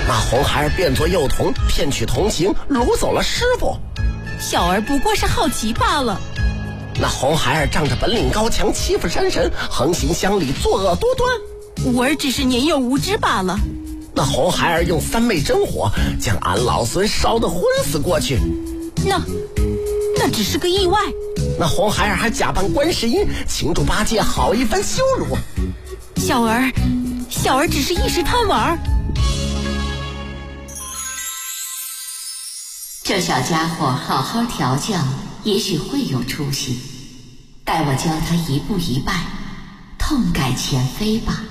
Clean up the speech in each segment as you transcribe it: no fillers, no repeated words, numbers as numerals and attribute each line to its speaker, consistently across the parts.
Speaker 1: 那红孩儿变作幼童，骗取同情，掳走了师傅。
Speaker 2: 小儿不过是好奇罢了。
Speaker 1: 那红孩儿仗着本领高强，欺负山神，横行乡里，作恶多端。
Speaker 2: 吾儿只是年幼无知罢了。
Speaker 1: 那红孩儿用三昧真火将俺老孙烧得昏死过去。
Speaker 2: 那只是个意外。
Speaker 1: 那红孩儿还假扮观世音，请助八戒好一番羞辱。
Speaker 2: 小儿只是一时贪玩。
Speaker 3: 这小家伙好好调教，也许会有出息。待我教他一步一拜，痛改前非吧。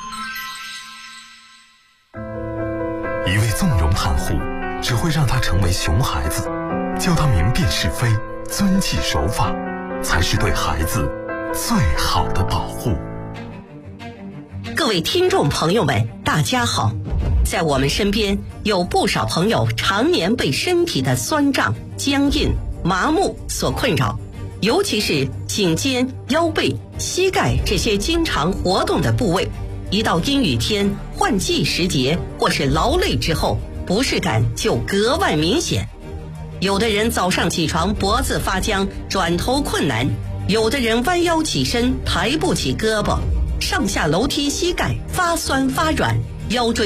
Speaker 4: 一味纵容袒护，只会让他成为熊孩子。教他明辨是非，遵纪守法，才是对孩子最好的保护。
Speaker 5: 各位听众朋友们，大家好。在我们身边有不少朋友常年被身体的酸胀、僵硬、麻木所困扰，尤其是颈肩、腰背、膝盖这些经常活动的部位，一到阴雨天、换季时节或是劳累之后，不适感就格外明显。有的人早上起床脖子发僵，转头困难；有的人弯腰起身抬不起胳膊，上下楼梯膝盖发酸发软，腰椎